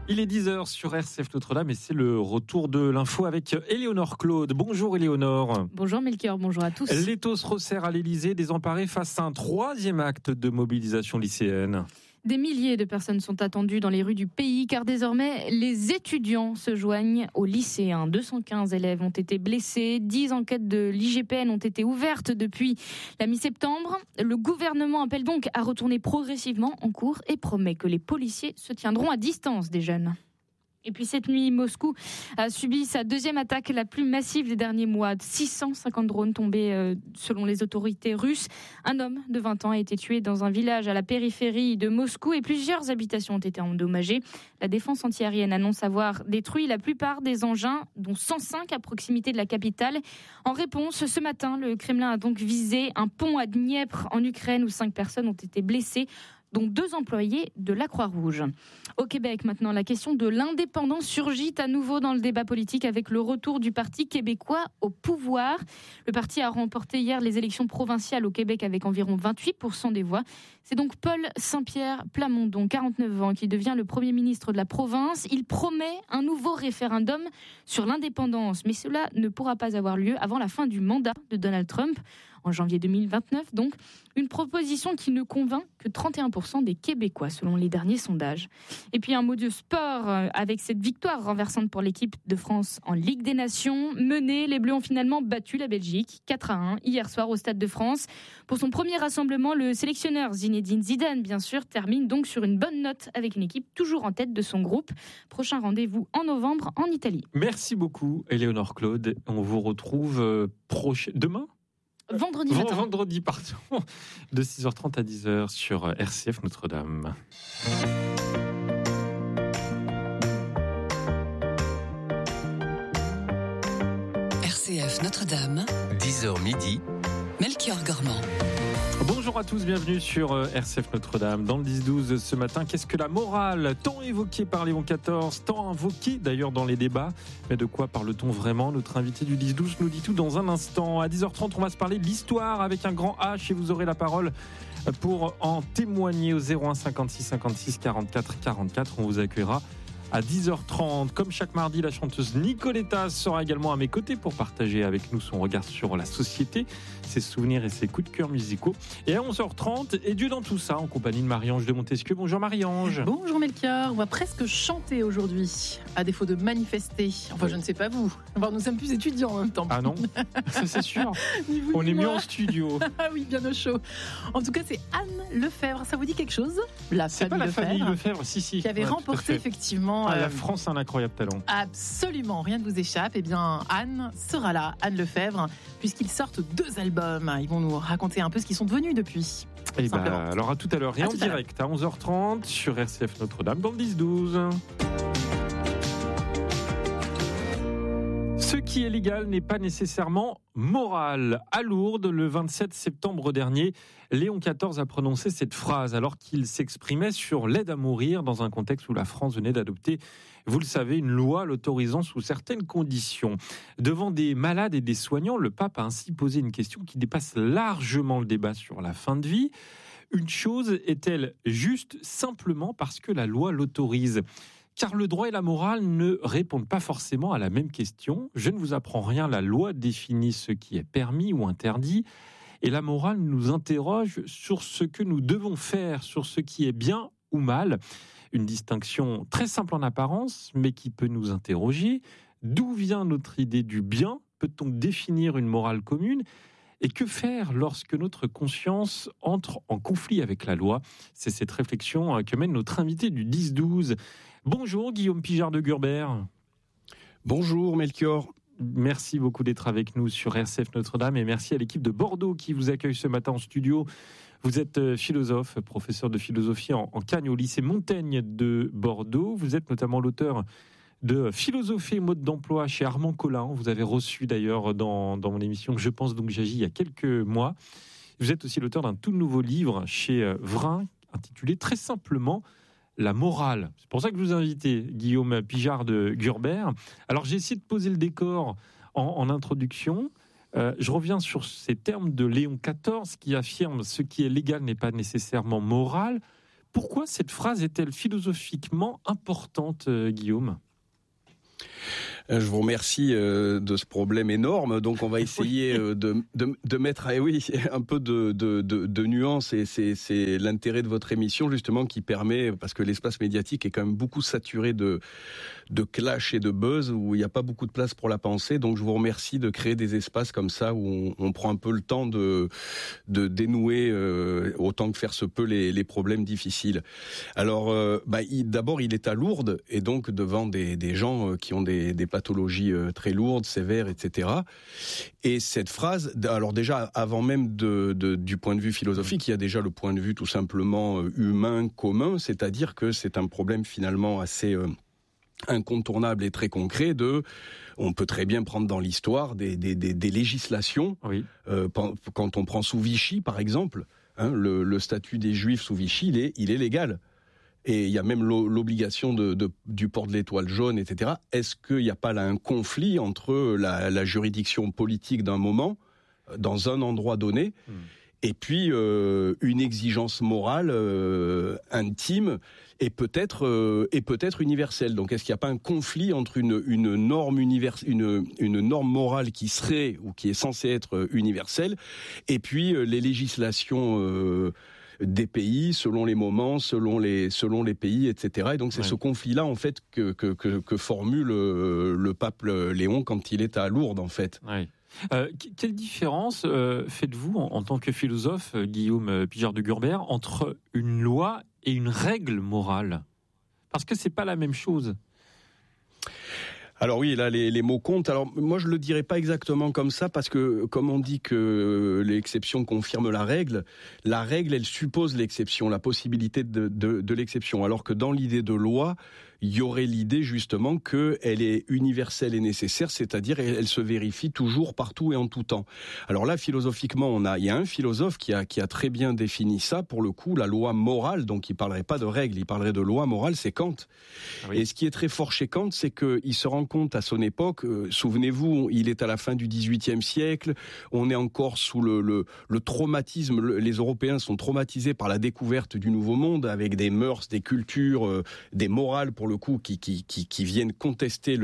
Il est 10h sur RCF Notre-Dame et c'est le retour de l'info avec Éléonore Claude. Bonjour Éléonore. Bonjour Melchior, bonjour à tous. L'étau se resserre à l'Élysée, désemparé face à un troisième acte de mobilisation lycéenne. Des milliers de personnes sont attendues dans les rues du pays car désormais les étudiants se joignent aux lycéens. 215 élèves ont été blessés, 10 enquêtes de l'IGPN ont été ouvertes depuis la mi-septembre. Le gouvernement appelle donc à retourner progressivement en cours et promet que les policiers se tiendront à distance des jeunes. Et puis cette nuit, Moscou a subi sa deuxième attaque la plus massive des derniers mois. 650 drones tombés selon les autorités russes. Un homme de 20 ans a été tué dans un village à la périphérie de Moscou et plusieurs habitations ont été endommagées. La défense antiaérienne annonce avoir détruit la plupart des engins, dont 105 à proximité de la capitale. En réponse, ce matin, le Kremlin a donc visé un pont à Dniepr en Ukraine où 5 personnes ont été blessées, dont 2 employés de la Croix-Rouge. Au Québec, maintenant, la question de l'indépendance surgit à nouveau dans le débat politique avec le retour du Parti québécois au pouvoir. Le parti a remporté hier les élections provinciales au Québec avec environ 28% des voix. C'est donc Paul Saint-Pierre Plamondon, 49 ans, qui devient le premier ministre de la province. Il promet un nouveau référendum sur l'indépendance, mais cela ne pourra pas avoir lieu avant la fin du mandat de Donald Trump, en janvier 2029. Donc, une proposition qui ne convainc que 31% des Québécois, selon les derniers sondages. Et puis un mot de sport avec cette victoire renversante pour l'équipe de France en Ligue des Nations. Menés, les Bleus ont finalement battu la Belgique 4-1 hier soir au Stade de France. Pour son premier rassemblement, le sélectionneur Zinedine Zidane, bien sûr, termine donc sur une bonne note avec une équipe toujours en tête de son groupe. Prochain rendez-vous en novembre en Italie. Merci beaucoup Éléonore Claude. On vous retrouve demain ? Vendredi matin. Vendredi, pardon, de 6h30 à 10h sur RCF Notre-Dame. RCF Notre-Dame, 10h midi, Melchior Gormand. Bonjour à tous, bienvenue sur RCF Notre-Dame. Dans le 10-12 ce matin, qu'est-ce que la morale, tant évoquée par Léon XIV, tant invoquée d'ailleurs dans les débats. Mais de quoi parle-t-on vraiment ? Notre invité du 10-12 nous dit tout dans un instant. À 10h30, on va se parler de l'histoire avec un grand H et vous aurez la parole pour en témoigner au 01 56 56 44 44. On vous accueillera à 10h30. Comme chaque mardi, la chanteuse Nicoletta sera également à mes côtés pour partager avec nous son regard sur la société, ses souvenirs et ses coups de cœur musicaux. Et à 11h30, et Dieu dans tout ça, en compagnie de Marie-Ange de Montesquieu. Bonjour Marie-Ange. Bonjour Melchior, on va presque chanter aujourd'hui, à défaut de manifester. Enfin, je ne sais pas vous. Enfin, nous sommes plus étudiants en même temps. Ah non, ça c'est sûr. On est mieux en studio. Ah oui, bien au chaud. En tout cas, c'est Anne Lefebvre. Ça vous dit quelque chose ? C'est pas la famille Lefebvre, si. Qui avait remporté effectivement... la France a un incroyable talent. Absolument, rien ne vous échappe. Eh bien, Anne sera là, Anne Lefebvre, puisqu'ils sortent 2 albums. Ils vont nous raconter un peu ce qu'ils sont devenus depuis. Et alors à tout à l'heure, et en direct à 11h30 sur RCF Notre-Dame dans le 10-12. Ce qui est légal n'est pas nécessairement moral. À Lourdes, le 27 septembre dernier, Léon XIV a prononcé cette phrase alors qu'il s'exprimait sur l'aide à mourir dans un contexte où la France venait d'adopter, vous le savez, une loi l'autorisant sous certaines conditions. Devant des malades et des soignants, le pape a ainsi posé une question qui dépasse largement le débat sur la fin de vie. Une chose est-elle juste simplement parce que la loi l'autorise ? Car le droit et la morale ne répondent pas forcément à la même question. Je ne vous apprends rien, la loi définit ce qui est permis ou interdit. Et la morale nous interroge sur ce que nous devons faire, sur ce qui est bien ou mal. Une distinction très simple en apparence, mais qui peut nous interroger. D'où vient notre idée du bien ? Peut-on définir une morale commune ? Et que faire lorsque notre conscience entre en conflit avec la loi ? C'est cette réflexion que mène notre invité du 10-12. Bonjour Guillaume Pijard de Gurbert. Bonjour Melchior. Merci beaucoup d'être avec nous sur RCF Notre-Dame et merci à l'équipe de Bordeaux qui vous accueille ce matin en studio. Vous êtes philosophe, professeur de philosophie en Cagne au lycée Montaigne de Bordeaux. Vous êtes notamment l'auteur de Philosophie et mode d'emploi chez Armand Collin. Vous avez reçu d'ailleurs dans mon émission Je pense donc j'agis il y a quelques mois. Vous êtes aussi l'auteur d'un tout nouveau livre chez Vrin intitulé très simplement La morale. C'est pour ça que je vous ai invité, Guillaume Pijard de Gurbert. Alors j'ai essayé de poser le décor en introduction. Je reviens sur ces termes de Léon XIV qui affirme ce qui est légal n'est pas nécessairement moral. Pourquoi cette phrase est-elle philosophiquement importante, Guillaume ? Je vous remercie de ce problème énorme. Donc, on va essayer de mettre un peu de nuance. Et c'est l'intérêt de votre émission, justement, qui permet, parce que l'espace médiatique est quand même beaucoup saturé de clash et de buzz, où il n'y a pas beaucoup de place pour la pensée. Donc, je vous remercie de créer des espaces comme ça, où on prend un peu le temps de dénouer, autant que faire se peut, les problèmes difficiles. Alors, d'abord, il est à Lourdes, et donc devant des gens qui ont des pathologies très lourdes, sévères, etc. Et cette phrase, alors déjà, avant même du point de vue philosophique, il y a déjà le point de vue tout simplement humain, commun, c'est-à-dire que c'est un problème finalement assez incontournable et très concret on peut très bien prendre dans l'histoire des législations. Oui. Quand on prend sous Vichy, par exemple, le statut des Juifs sous Vichy, il est légal. Et il y a même l'obligation du port de l'étoile jaune, etc. Est-ce qu'il n'y a pas là un conflit entre la juridiction politique d'un moment, dans un endroit donné, et puis une exigence morale intime et peut-être universelle. Donc est-ce qu'il n'y a pas un conflit entre une norme morale qui serait ou qui est censée être universelle, et puis les législations des pays, selon les moments, selon les pays, etc. Et donc c'est ce conflit-là, en fait, que formule le pape Léon quand il est à Lourdes, en fait. Oui. Quelle différence faites-vous en tant que philosophe, Guillaume Pijard de Gurbert, entre une loi et une règle morale ? Parce que c'est pas la même chose. Alors oui, là les mots comptent. Alors moi je le dirais pas exactement comme ça, parce que comme on dit que l'exception confirme la règle elle suppose l'exception, la possibilité de l'exception. Alors que dans l'idée de loi, il y aurait l'idée justement qu'elle est universelle et nécessaire, c'est-à-dire elle se vérifie toujours, partout et en tout temps. Alors là, philosophiquement, il y a un philosophe qui a très bien défini ça, pour le coup, la loi morale. Donc il parlerait pas de règle, il parlerait de loi morale, c'est Kant. Ah oui. Et ce qui est très fort chez Kant, c'est qu'il se rend compte à son époque, souvenez-vous, il est à la fin du XVIIIe siècle, on est encore sous le traumatisme, les Européens sont traumatisés par la découverte du Nouveau Monde, avec des mœurs, des cultures, des morales, pour le coup, qui viennent contester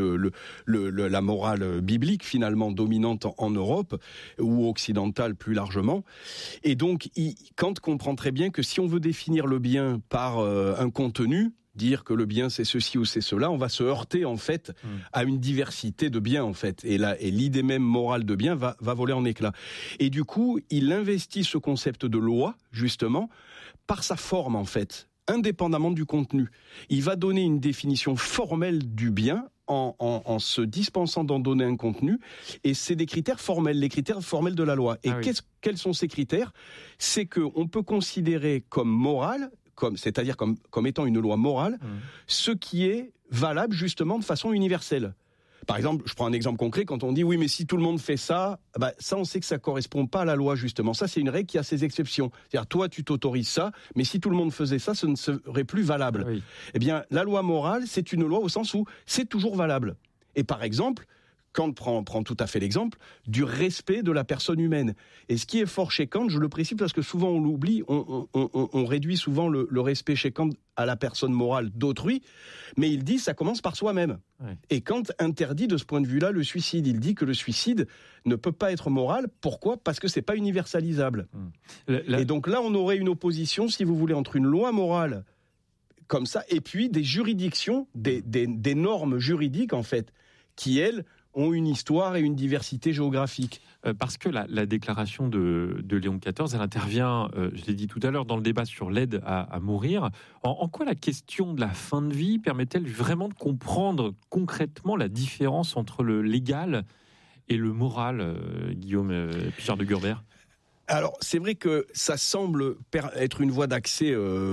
la morale biblique, finalement dominante en Europe, ou occidentale plus largement. Et donc, Kant comprend très bien que si on veut définir le bien par un contenu, dire que le bien c'est ceci ou c'est cela, on va se heurter en fait à une diversité de biens, en fait, et l'idée même morale de bien va voler en éclats. Et du coup, il investit ce concept de loi, justement, par sa forme, en fait, indépendamment du contenu. Il va donner une définition formelle du bien en se dispensant d'en donner un contenu, et c'est des critères formels, les critères formels de la loi. Et quels sont ces critères ? C'est qu'on peut considérer comme moral, c'est-à-dire comme étant une loi morale, ce qui est valable justement de façon universelle. Par exemple, je prends un exemple concret, quand on dit oui, mais si tout le monde fait ça, ça on sait que ça correspond pas à la loi, justement. Ça, c'est une règle qui a ses exceptions. C'est-à-dire, toi, tu t'autorises ça, mais si tout le monde faisait ça, ce ne serait plus valable. Oui. Eh bien, la loi morale, c'est une loi au sens où c'est toujours valable. Et par exemple, Kant prend tout à fait l'exemple du respect de la personne humaine. Et ce qui est fort chez Kant, je le précise parce que souvent on l'oublie, on réduit souvent le respect chez Kant à la personne morale d'autrui, mais il dit ça commence par soi-même. Ouais. Et Kant interdit de ce point de vue-là le suicide. Il dit que le suicide ne peut pas être moral. Pourquoi ? Parce que c'est pas universalisable. Et donc là, on aurait une opposition, si vous voulez, entre une loi morale comme ça et puis des juridictions, des normes juridiques en fait, qui elles ont une histoire et une diversité géographique. Parce que la déclaration de Léon XIV, elle intervient, je l'ai dit tout à l'heure, dans le débat sur l'aide à mourir. En quoi la question de la fin de vie permet-elle vraiment de comprendre concrètement la différence entre le légal et le moral, Guillaume Pijard de Gurbert ? Alors, c'est vrai que ça semble être une voie d'accès,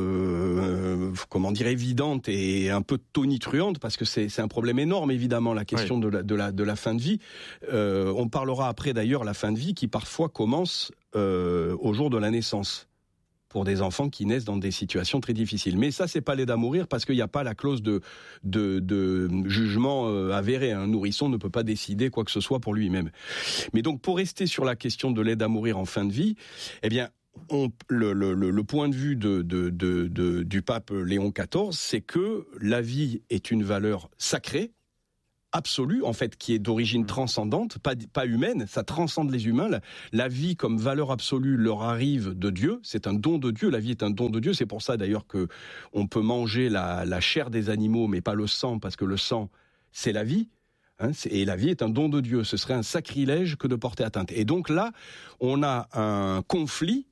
évidente et un peu tonitruante, parce que c'est un problème énorme, évidemment, la question de la fin de vie. On parlera après, d'ailleurs, la fin de vie qui parfois commence au jour de la naissance, pour des enfants qui naissent dans des situations très difficiles. Mais ça, c'est pas l'aide à mourir, parce qu'il n'y a pas la clause de jugement avéré. Un nourrisson ne peut pas décider quoi que ce soit pour lui-même. Mais donc, pour rester sur la question de l'aide à mourir en fin de vie, eh bien, le point de vue du pape Léon XIV, c'est que la vie est une valeur sacrée, absolue, en fait, qui est d'origine transcendante, pas humaine, ça transcende les humains. La vie comme valeur absolue leur arrive de Dieu, c'est un don de Dieu, la vie est un don de Dieu, c'est pour ça d'ailleurs que on peut manger la chair des animaux, mais pas le sang, parce que le sang, c'est la vie. Et la vie est un don de Dieu, ce serait un sacrilège que de porter atteinte. Et donc là, on a un conflit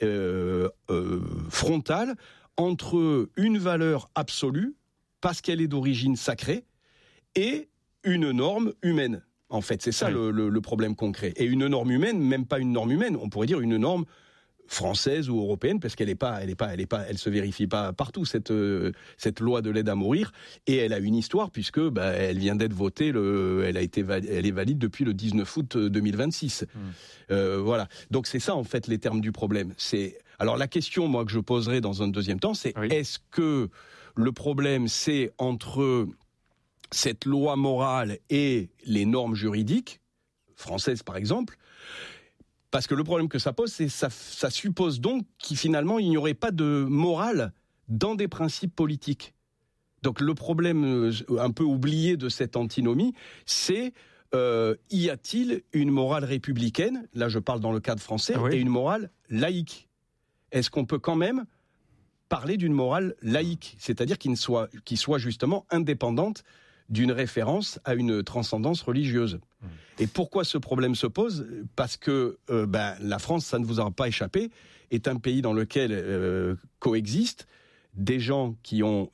frontal entre une valeur absolue, parce qu'elle est d'origine sacrée, et une norme humaine. En fait, c'est ça le problème concret. Et une norme humaine, même pas une norme humaine, on pourrait dire une norme française ou européenne, parce qu'elle se vérifie pas partout, cette loi de l'aide à mourir, et elle a une histoire puisque elle vient d'être votée, elle est valide depuis le 19 août 2026. Voilà. Donc c'est ça en fait les termes du problème. Alors la question moi que je poserai dans un deuxième temps, c'est est-ce que le problème c'est entre cette loi morale et les normes juridiques françaises par exemple? Parce que le problème que ça pose, c'est ça suppose donc finalement il n'y aurait pas de morale dans des principes politiques. Donc le problème un peu oublié de cette antinomie, c'est y a-t-il une morale républicaine, là je parle dans le cadre français, et une morale laïque? Est-ce qu'on peut quand même parler d'une morale laïque, c'est-à-dire qui soit justement indépendante d'une référence à une transcendance religieuse? Et pourquoi ce problème se pose? Parce que la France, ça ne vous aura pas échappé, est un pays dans lequel coexistent des gens qui ont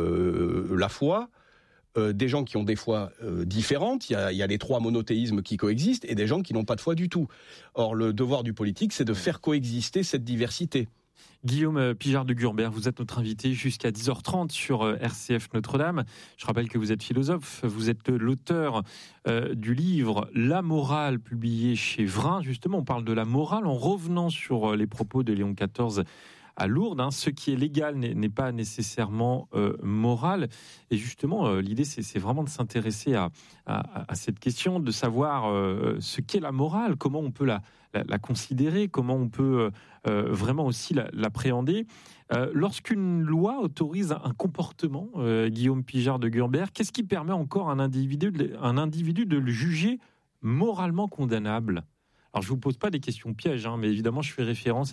la foi, des gens qui ont des foi différentes, il y a les trois monothéismes qui coexistent, et des gens qui n'ont pas de foi du tout. Or, le devoir du politique, c'est de faire coexister cette diversité. Guillaume Pijard de Gurbert, vous êtes notre invité jusqu'à 10h30 sur RCF Notre-Dame. Je rappelle que vous êtes philosophe, vous êtes l'auteur du livre La morale, publié chez Vrin. Justement, on parle de la morale en revenant sur les propos de Léon XIV à Lourdes. Ce qui est légal n'est pas nécessairement moral. Et justement, l'idée, c'est vraiment de s'intéresser à cette question, de savoir ce qu'est la morale, comment on peut la considérer, comment on peut vraiment aussi l'appréhender. Lorsqu'une loi autorise un comportement, Guillaume Pijard de Gurbert, qu'est-ce qui permet encore à un individu de le juger moralement condamnable ? Alors, je ne vous pose pas des questions pièges, mais évidemment, je fais référence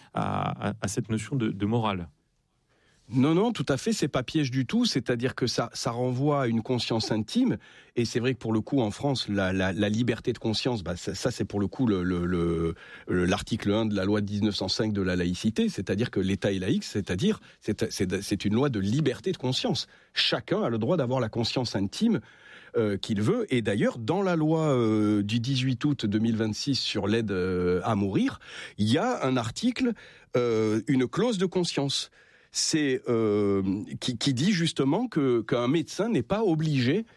à cette notion de morale. Non, tout à fait, c'est pas piège du tout, c'est-à-dire que ça renvoie à une conscience intime, et c'est vrai que pour le coup, en France, la liberté de conscience, ça c'est pour le coup l'article 1 de la loi de 1905 de la laïcité, c'est-à-dire que l'État est laïque, c'est-à-dire c'est une loi de liberté de conscience. Chacun a le droit d'avoir la conscience intime qu'il veut, et d'ailleurs, dans la loi du 18 août 2026 sur l'aide à mourir, il y a un article, une clause de conscience. C'est qui dit justement qu'un médecin n'est pas obligé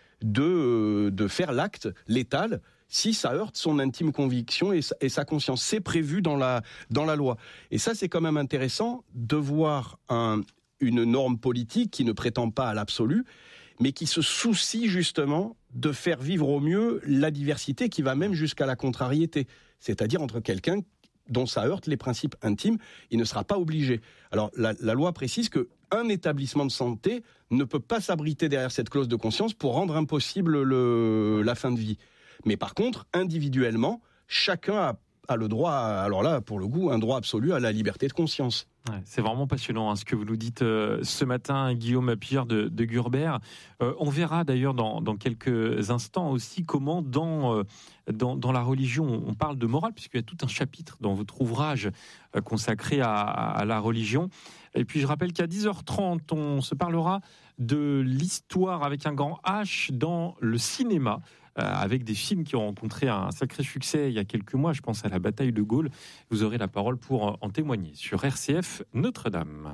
de faire l'acte létal si ça heurte son intime conviction et sa conscience. C'est prévu dans la loi. Et ça, c'est quand même intéressant de voir une norme politique qui ne prétend pas à l'absolu, mais qui se soucie justement de faire vivre au mieux la diversité, qui va même jusqu'à la contrariété. C'est-à-dire entre quelqu'un dont ça heurte les principes intimes, il ne sera pas obligé. Alors, la loi précise qu'un établissement de santé ne peut pas s'abriter derrière cette clause de conscience pour rendre impossible la fin de vie. Mais par contre, individuellement, chacun a le droit, alors là, pour le coup, un droit absolu à la liberté de conscience. Ouais, c'est vraiment passionnant ce que vous nous dites ce matin, Guillaume Pijard de Gurbert. On verra d'ailleurs dans quelques instants aussi comment dans la religion on parle de morale, puisqu'il y a tout un chapitre dans votre ouvrage consacré à la religion. Et puis je rappelle qu'à 10h30, on se parlera de l'histoire avec un grand H dans le cinéma, avec des films qui ont rencontré un sacré succès il y a quelques mois. Je pense à la bataille de Gaulle. Vous aurez la parole pour en témoigner sur RCF Notre-Dame.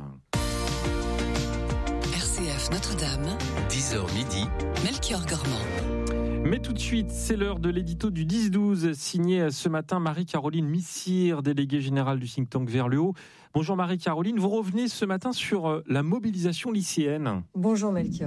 RCF Notre-Dame, 10h midi, Melchior Gormand. Mais tout de suite, c'est l'heure de l'édito du 10-12, signé ce matin Marie-Caroline Missire, déléguée générale du think tank Vers le Haut. Bonjour Marie-Caroline, vous revenez ce matin sur la mobilisation lycéenne. Bonjour Melchior.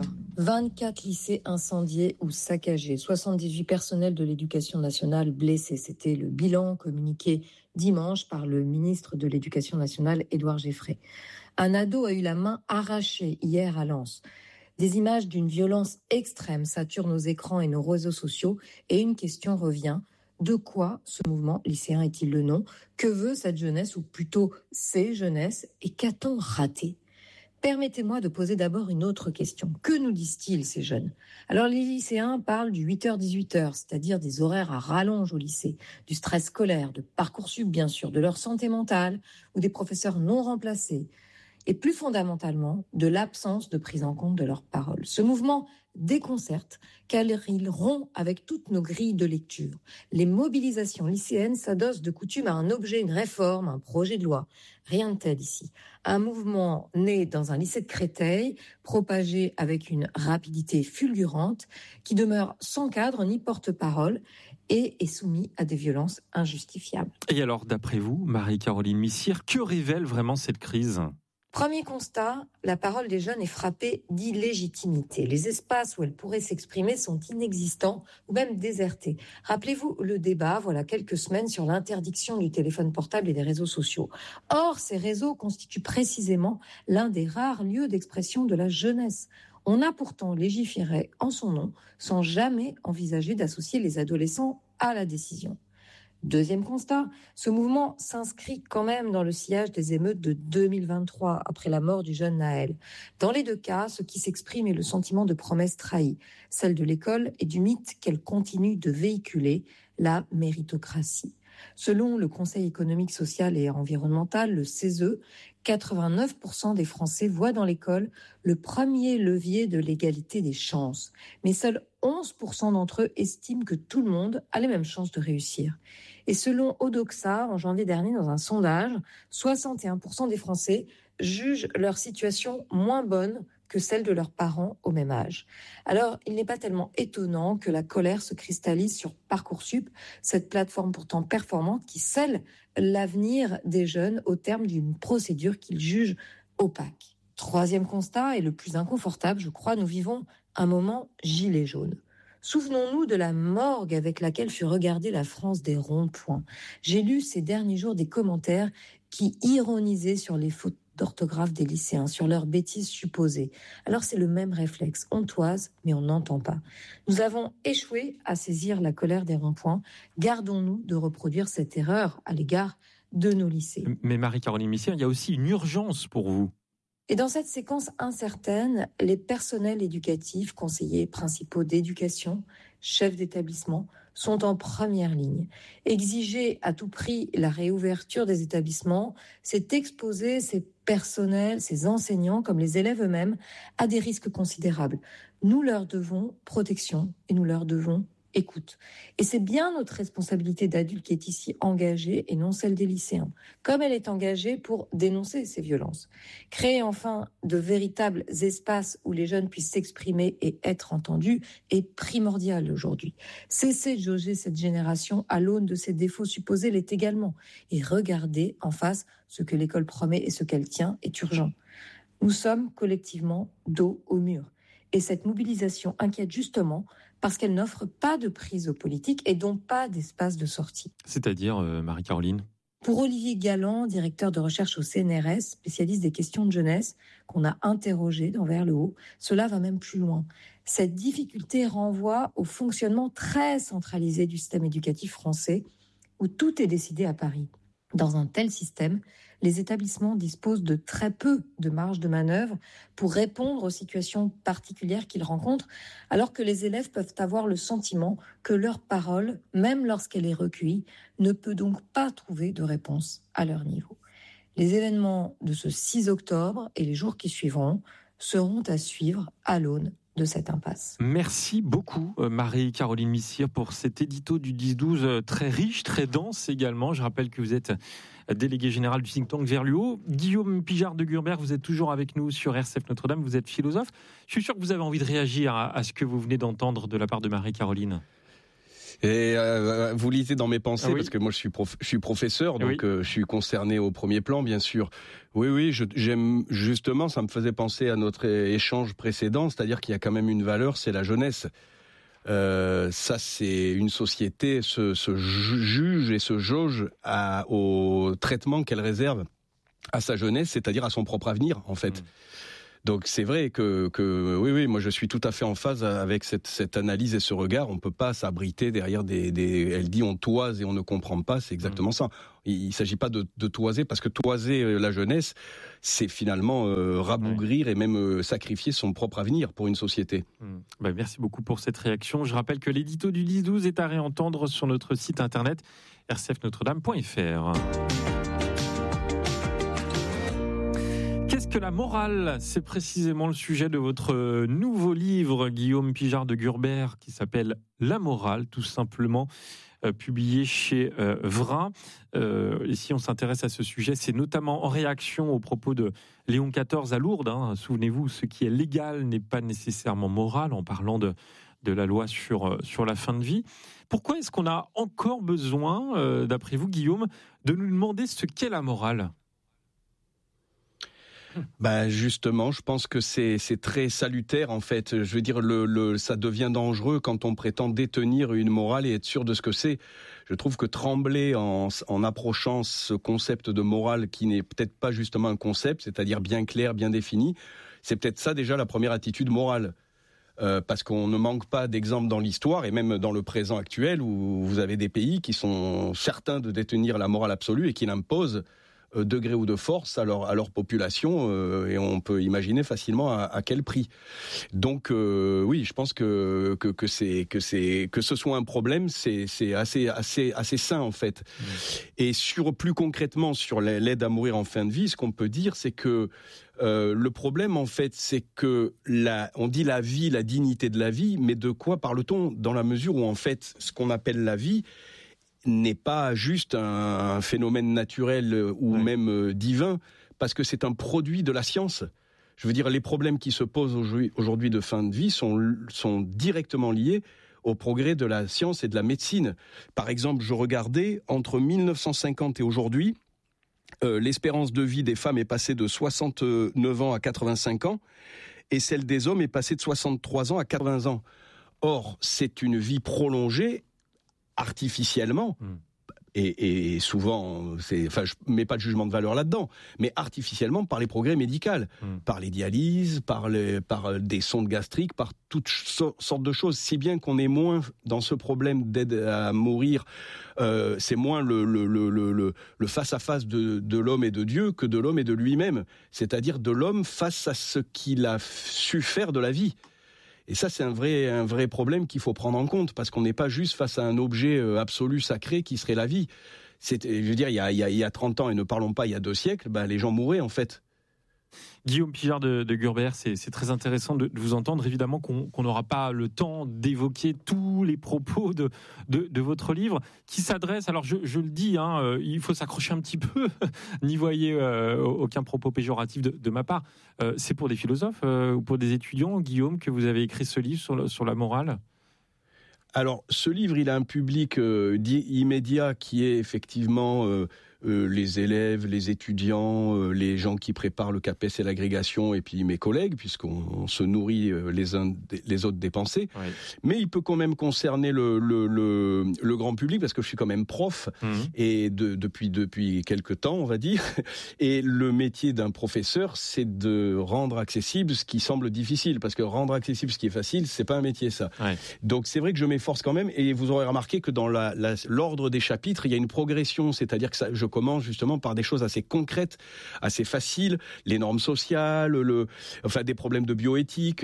24 lycées incendiés ou saccagés, 78 personnels de l'éducation nationale blessés. C'était le bilan communiqué dimanche par le ministre de l'Éducation nationale, Édouard Geffray. Un ado a eu la main arrachée hier à Lens. Des images d'une violence extrême saturent nos écrans et nos réseaux sociaux. Et une question revient. De quoi ce mouvement lycéen est-il le nom ? Que veut cette jeunesse, ou plutôt ces jeunesses ? Et qu'a-t-on raté ? Permettez-moi de poser d'abord une autre question. Que nous disent-ils, ces jeunes ? Alors, les lycéens parlent du 8h-18h, c'est-à-dire des horaires à rallonge au lycée, du stress scolaire, de Parcoursup, bien sûr, de leur santé mentale ou des professeurs non remplacés. Et plus fondamentalement, de l'absence de prise en compte de leurs paroles. Ce mouvement déconcerte car il rompt avec toutes nos grilles de lecture. Les mobilisations lycéennes s'adossent de coutume à un objet, une réforme, un projet de loi. Rien de tel ici. Un mouvement né dans un lycée de Créteil, propagé avec une rapidité fulgurante, qui demeure sans cadre ni porte-parole et est soumis à des violences injustifiables. Et alors, d'après vous, Marie-Caroline Missire, que révèle vraiment cette crise ? Premier constat, la parole des jeunes est frappée d'illégitimité. Les espaces où elle pourrait s'exprimer sont inexistants ou même désertés. Rappelez-vous le débat, voilà quelques semaines, sur l'interdiction du téléphone portable et des réseaux sociaux. Or, ces réseaux constituent précisément l'un des rares lieux d'expression de la jeunesse. On a pourtant légiféré en son nom sans jamais envisager d'associer les adolescents à la décision. Deuxième constat, ce mouvement s'inscrit quand même dans le sillage des émeutes de 2023, après la mort du jeune Naël. Dans les deux cas, ce qui s'exprime est le sentiment de promesse trahie, celle de l'école et du mythe qu'elle continue de véhiculer, la méritocratie. Selon le Conseil économique, social et environnemental, le CESE, 89% des Français voient dans l'école le premier levier de l'égalité des chances. Mais seuls 11% d'entre eux estiment que tout le monde a les mêmes chances de réussir. Et selon Odoxa, en janvier dernier, dans un sondage, 61% des Français jugent leur situation moins bonne que celle de leurs parents au même âge. Alors, il n'est pas tellement étonnant que la colère se cristallise sur Parcoursup, cette plateforme pourtant performante qui scelle l'avenir des jeunes au terme d'une procédure qu'ils jugent opaque. Troisième constat, et le plus inconfortable, je crois, nous vivons un moment gilet jaune. Souvenons-nous de la morgue avec laquelle fut regardée la France des ronds-points. J'ai lu ces derniers jours des commentaires qui ironisaient sur les fautes d'orthographe des lycéens, sur leurs bêtises supposées. Alors c'est le même réflexe, on toise, mais on n'entend pas. Nous avons échoué à saisir la colère des ronds-points. Gardons-nous de reproduire cette erreur à l'égard de nos lycées. Mais Marie-Caroline Missire, il y a aussi une urgence pour vous. Et dans cette séquence incertaine, les personnels éducatifs, conseillers principaux d'éducation, chefs d'établissement, sont en première ligne. Exiger à tout prix la réouverture des établissements, c'est exposer ces personnels, ces enseignants, comme les élèves eux-mêmes, à des risques considérables. Nous leur devons protection et nous leur devons écoute. Et c'est bien notre responsabilité d'adulte qui est ici engagée et non celle des lycéens, comme elle est engagée pour dénoncer ces violences. Créer enfin de véritables espaces où les jeunes puissent s'exprimer et être entendus est primordial aujourd'hui. Cesser de jauger cette génération à l'aune de ses défauts supposés l'est également. Et regarder en face ce que l'école promet et ce qu'elle tient est urgent. Nous sommes collectivement dos au mur. Et cette mobilisation inquiète justement parce qu'elle n'offre pas de prise aux politiques et donc pas d'espace de sortie. C'est-à-dire, Marie-Caroline ? Pour Olivier Galland, directeur de recherche au CNRS, spécialiste des questions de jeunesse, qu'on a interrogé dans Vers le Haut, cela va même plus loin. Cette difficulté renvoie au fonctionnement très centralisé du système éducatif français, où tout est décidé à Paris. Dans un tel système, les établissements disposent de très peu de marge de manœuvre pour répondre aux situations particulières qu'ils rencontrent, alors que les élèves peuvent avoir le sentiment que leur parole, même lorsqu'elle est recueillie, ne peut donc pas trouver de réponse à leur niveau. Les événements de ce 6 octobre et les jours qui suivront seront à suivre à l'aune de cette impasse. Merci beaucoup Marie-Caroline Missire pour cet édito du 10-12 très riche, très dense également. Je rappelle que vous êtes délégué général du think tank Vers le haut. Guillaume Pijard de Gurbert, vous êtes toujours avec nous sur RCF Notre-Dame, vous êtes philosophe. Je suis sûr que vous avez envie de réagir à ce que vous venez d'entendre de la part de Marie-Caroline. Et vous lisez dans mes pensées, parce que moi je suis professeur, donc je suis concerné au premier plan, bien sûr. Oui, j'aime justement, ça me faisait penser à notre échange précédent, c'est-à-dire qu'il y a quand même une valeur, c'est la jeunesse. Ça, c'est une société se juge et se jauge au traitement qu'elle réserve à sa jeunesse, c'est-à-dire à son propre avenir, en fait. Donc c'est vrai que oui, moi je suis tout à fait en phase avec cette analyse et ce regard. On peut pas s'abriter derrière elle dit on toise et on ne comprend pas, c'est exactement ça. Il s'agit pas de toiser, parce que toiser la jeunesse, c'est finalement rabougrir et même sacrifier son propre avenir pour une société. Merci beaucoup pour cette réaction. Je rappelle que l'édito du 10-12 est à réentendre sur notre site internet rcfnotredame.fr. Qu'est-ce que la morale ? C'est précisément le sujet de votre nouveau livre, Guillaume Pijard de Gurbert, qui s'appelle La morale, tout simplement, publié chez Vrin. Et si on s'intéresse à ce sujet, c'est notamment en réaction aux propos de Léon XIV à Lourdes. Souvenez-vous, ce qui est légal n'est pas nécessairement moral, en parlant de la loi sur la fin de vie. Pourquoi est-ce qu'on a encore besoin, d'après vous, Guillaume, de nous demander ce qu'est la morale ? Justement, je pense que c'est très salutaire, en fait. Je veux dire, ça devient dangereux quand on prétend détenir une morale et être sûr de ce que c'est. Je trouve que trembler en approchant ce concept de morale qui n'est peut-être pas justement un concept, c'est-à-dire bien clair, bien défini, c'est peut-être ça déjà la première attitude morale. Parce qu'on ne manque pas d'exemples dans l'histoire et même dans le présent actuel où vous avez des pays qui sont certains de détenir la morale absolue et qui l'imposent de gré ou de force à leur population, et on peut imaginer facilement à quel prix. Donc oui, je pense que ce soit un problème, c'est assez sain, en fait. Et plus concrètement sur l'aide à mourir en fin de vie, ce qu'on peut dire, c'est que le problème, en fait, c'est que on dit la vie, la dignité de la vie, mais de quoi parle-t-on, dans la mesure où, en fait, ce qu'on appelle la vie n'est pas juste un phénomène naturel ou même divin, parce que c'est un produit de la science. Je veux dire, les problèmes qui se posent aujourd'hui de fin de vie sont directement liés au progrès de la science et de la médecine. Par exemple, je regardais, entre 1950 et aujourd'hui, l'espérance de vie des femmes est passée de 69 ans à 85 ans, et celle des hommes est passée de 63 ans à 80 ans. Or, c'est une vie prolongée artificiellement, et souvent, je ne mets pas de jugement de valeur là-dedans, mais artificiellement par les progrès médicaux, par les dialyses, par des sondes gastriques, par toutes sortes de choses, si bien qu'on est moins dans ce problème d'aide à mourir, c'est moins le face-à-face de l'homme et de Dieu que de l'homme et de lui-même, c'est-à-dire de l'homme face à ce qu'il a su faire de la vie. Et ça, c'est un vrai problème qu'il faut prendre en compte, parce qu'on n'est pas juste face à un objet absolu, sacré, qui serait la vie. Je veux dire, il y a 30 ans, et ne parlons pas il y a 2 siècles, les gens mouraient, en fait. Guillaume Pijard de Gurbert, c'est très intéressant de vous entendre. Évidemment qu'on n'aura pas le temps d'évoquer tous les propos de votre livre, qui s'adresse, alors je le dis, il faut s'accrocher un petit peu, n'y voyez aucun propos péjoratif de ma part. C'est pour des philosophes ou pour des étudiants, Guillaume, que vous avez écrit ce livre sur la morale ? Alors, ce livre, il a un public immédiat qui est effectivement les élèves, les étudiants, les gens qui préparent le CAPES et l'agrégation, et puis mes collègues, puisqu'on se nourrit les uns les autres des pensées. Ouais. Mais il peut quand même concerner le grand public, parce que je suis quand même prof, et depuis quelque temps, on va dire. Et le métier d'un professeur, c'est de rendre accessible ce qui semble difficile, parce que rendre accessible ce qui est facile, c'est pas un métier, ça. Ouais. Donc c'est vrai que je m'efforce quand même, et vous aurez remarqué que dans l'ordre des chapitres, il y a une progression, c'est-à-dire que je commence justement par des choses assez concrètes, assez faciles, les normes sociales, des problèmes de bioéthique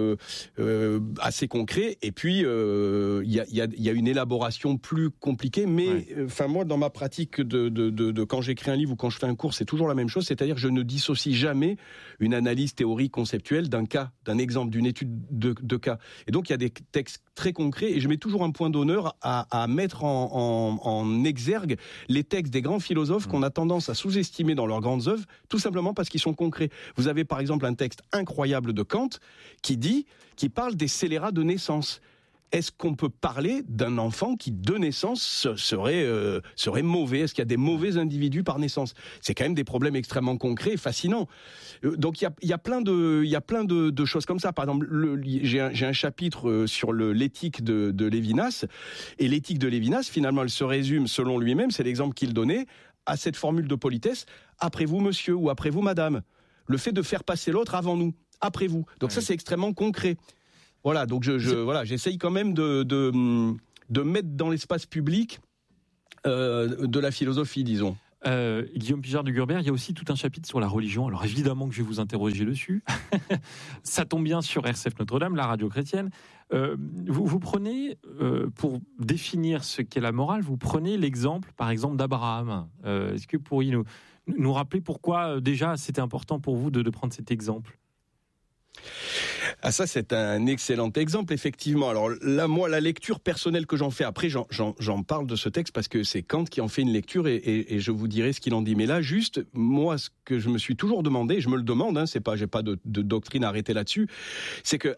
assez concrets, et puis il y a une élaboration plus compliquée, mais moi dans ma pratique de quand j'écris un livre ou quand je fais un cours, c'est toujours la même chose, c'est-à-dire que je ne dissocie jamais une analyse théorique conceptuelle d'un cas, d'un exemple, d'une étude de cas. Et donc il y a des textes très concrets, et je mets toujours un point d'honneur à mettre en exergue les textes des grands philosophes philosophes qu'on a tendance à sous-estimer dans leurs grandes œuvres, tout simplement parce qu'ils sont concrets. Vous avez par exemple un texte incroyable de Kant qui parle des scélérats de naissance. Est-ce qu'on peut parler d'un enfant qui, de naissance, serait mauvais ? Est-ce qu'il y a des mauvais individus par naissance ? C'est quand même des problèmes extrêmement concrets et fascinants. Donc il y a plein de choses comme ça. Par exemple, j'ai un chapitre sur l'éthique de Lévinas. Et l'éthique de Lévinas, finalement, elle se résume, selon lui-même, c'est l'exemple qu'il donnait, à cette formule de politesse, après vous, monsieur, ou après vous, madame. Le fait de faire passer l'autre avant nous, après vous. Donc ça, c'est extrêmement concret. Voilà, donc j'essaye quand même de mettre dans l'espace public de la philosophie, disons. Guillaume Pijard de Gurbert, il y a aussi tout un chapitre sur la religion. Alors évidemment que je vais vous interroger dessus. Ça tombe bien sur RCF Notre-Dame, la radio chrétienne. Vous prenez, pour définir ce qu'est la morale, vous prenez l'exemple, par exemple, d'Abraham. Est-ce que vous pourriez nous rappeler pourquoi, déjà, c'était important pour vous de prendre cet exemple ? Ah, ça, c'est un excellent exemple, effectivement. Alors là, moi, la lecture personnelle que j'en fais, après, j'en parle de ce texte parce que c'est Kant qui en fait une lecture et je vous dirai ce qu'il en dit. Mais là, juste, moi, ce que je me suis toujours demandé, et je me le demande, j'ai pas de doctrine arrêtée là-dessus, c'est que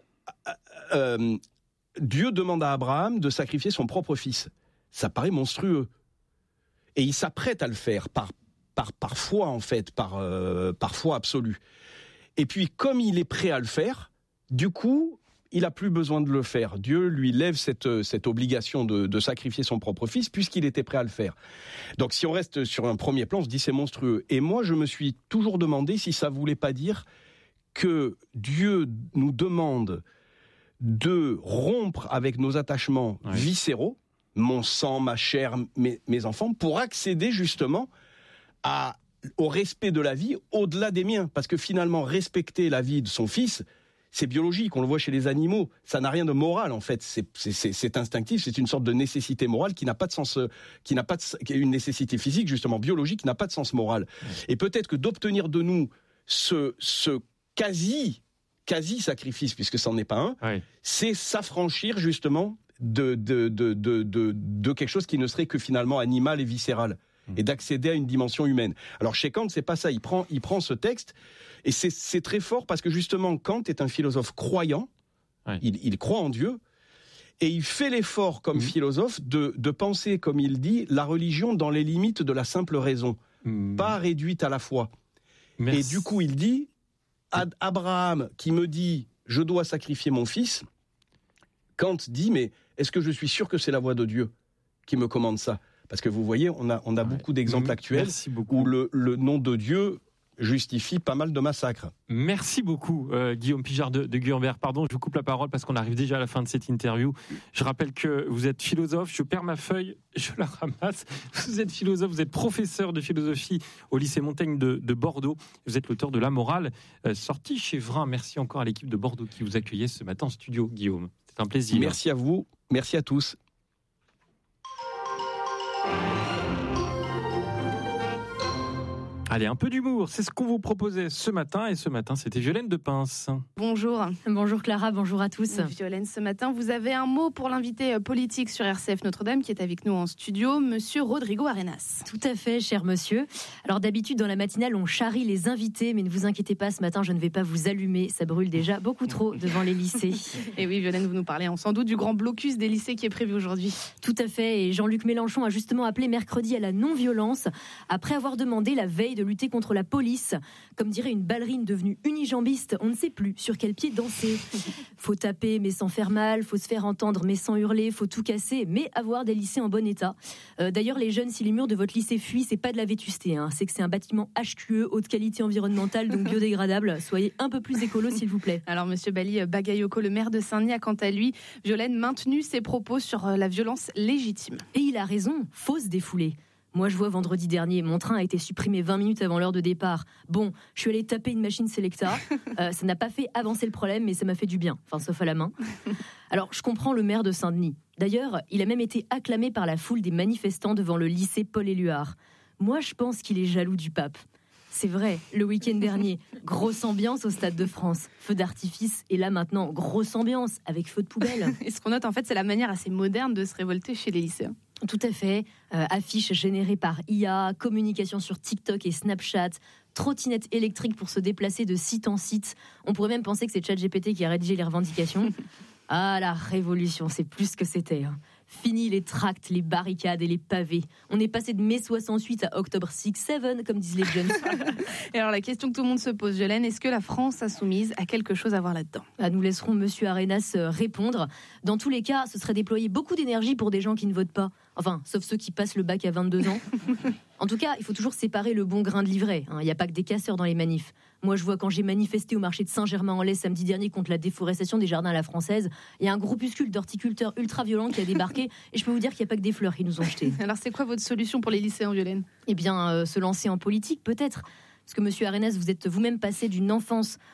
Dieu demande à Abraham de sacrifier son propre fils. Ça paraît monstrueux. Et il s'apprête à le faire par foi, en fait, par foi absolue. Et puis, comme il est prêt à le faire, du coup, il n'a plus besoin de le faire. Dieu lui lève cette obligation de sacrifier son propre fils, puisqu'il était prêt à le faire. Donc, si on reste sur un premier plan, on se dit c'est monstrueux. Et moi, je me suis toujours demandé si ça ne voulait pas dire que Dieu nous demande de rompre avec nos attachements viscéraux, mon sang, ma chair, mes enfants, pour accéder justement au respect de la vie au-delà des miens. Parce que finalement, respecter la vie de son fils, c'est biologique, on le voit chez les animaux. Ça n'a rien de moral, en fait. C'est instinctif, c'est une sorte de nécessité morale qui n'a pas de sens, qui est une nécessité physique, justement, biologique, qui n'a pas de sens moral. Et peut-être que d'obtenir de nous ce quasi-sacrifice, puisque ça n'en est pas un, c'est s'affranchir, justement, de quelque chose qui ne serait que finalement animal et viscéral. Et d'accéder à une dimension humaine. Alors chez Kant, c'est pas ça. Il prend ce texte, et c'est très fort parce que justement, Kant est un philosophe croyant. Il croit en Dieu, et il fait l'effort comme philosophe de penser, comme il dit, la religion dans les limites de la simple raison, pas réduite à la foi. Merci. Et du coup, il dit, Abraham qui me dit, je dois sacrifier mon fils, Kant dit, mais est-ce que je suis sûr que c'est la voix de Dieu qui me commande ça ? Parce que vous voyez, on a beaucoup d'exemples actuels où le nom de Dieu justifie pas mal de massacres. Merci beaucoup, Guillaume Pijard de Gurbert. Pardon, je vous coupe la parole parce qu'on arrive déjà à la fin de cette interview. Je rappelle que vous êtes philosophe. Je perds ma feuille, je la ramasse. Vous êtes philosophe, vous êtes professeur de philosophie au lycée Montaigne de Bordeaux. Vous êtes l'auteur de La Morale, sorti chez Vrin. Merci encore à l'équipe de Bordeaux qui vous accueillait ce matin en studio, Guillaume. C'est un plaisir. Merci à vous, merci à tous. Allez, un peu d'humour, c'est ce qu'on vous proposait ce matin. Et ce matin, c'était Violaine de Pince. Bonjour. Bonjour Clara, bonjour à tous. Violaine, ce matin, vous avez un mot pour l'invité politique sur RCF Notre-Dame qui est avec nous en studio, monsieur Rodrigo Arenas. Tout à fait, cher monsieur. Alors d'habitude, dans la matinale, on charrie les invités, mais ne vous inquiétez pas, ce matin, je ne vais pas vous allumer. Ça brûle déjà beaucoup trop devant les lycées. Et oui, Violaine, vous nous parlez sans doute du grand blocus des lycées qui est prévu aujourd'hui. Tout à fait, et Jean-Luc Mélenchon a justement appelé mercredi à la non-violence, après avoir demandé la veille de lutter contre la police. Comme dirait une ballerine devenue unijambiste, on ne sait plus sur quel pied danser. Faut taper mais sans faire mal, faut se faire entendre mais sans hurler, faut tout casser mais avoir des lycées en bon état. D'ailleurs les jeunes, si les murs de votre lycée fuient, c'est pas de la vétusté, c'est que c'est un bâtiment HQE, haute qualité environnementale, donc biodégradable. Soyez un peu plus écolo s'il vous plaît. Alors monsieur Bali Bagayoko, le maire de Saint-Denis, a quant à lui, Violaine, maintenu ses propos sur la violence légitime. Et il a raison, faut se défouler. Moi, je vois vendredi dernier, mon train a été supprimé 20 minutes avant l'heure de départ. Bon, je suis allée taper une machine Selecta. Ça n'a pas fait avancer le problème, mais ça m'a fait du bien. Enfin, sauf à la main. Alors, je comprends le maire de Saint-Denis. D'ailleurs, il a même été acclamé par la foule des manifestants devant le lycée Paul-Éluard. Moi, je pense qu'il est jaloux du pape. C'est vrai, le week-end dernier, grosse ambiance au Stade de France. Feu d'artifice, et là maintenant, grosse ambiance avec feu de poubelle. Et ce qu'on note, en fait, c'est la manière assez moderne de se révolter chez les lycéens. Tout à fait. Affiches générées par IA, communication sur TikTok et Snapchat, trottinette électrique pour se déplacer de site en site. On pourrait même penser que c'est ChatGPT qui a rédigé les revendications. Ah, la révolution, c'est plus ce que c'était. Fini les tracts, les barricades et les pavés. On est passé de mai 68 à octobre 6-7, comme disent les jeunes. Et alors la question que tout le monde se pose, Jolène, est-ce que la France insoumise a quelque chose à voir là-dedans ? Nous laisserons Monsieur Arenas répondre. Dans tous les cas, ce serait déployer beaucoup d'énergie pour des gens qui ne votent pas. Enfin, sauf ceux qui passent le bac à 22 ans. En tout cas, il faut toujours séparer le bon grain de l'ivraie. Il n'y a pas que des casseurs dans les manifs. Moi, je vois quand j'ai manifesté au marché de Saint-Germain-en-Laye samedi dernier contre la déforestation des jardins à la française, il y a un groupuscule d'horticulteurs ultra-violents qui a débarqué et je peux vous dire qu'il n'y a pas que des fleurs qui nous ont jetés. Alors, c'est quoi votre solution pour les lycéens, Jolène ? Eh bien, se lancer en politique, peut-être. Parce que, Monsieur Arenas, vous êtes vous-même passé d'une enfance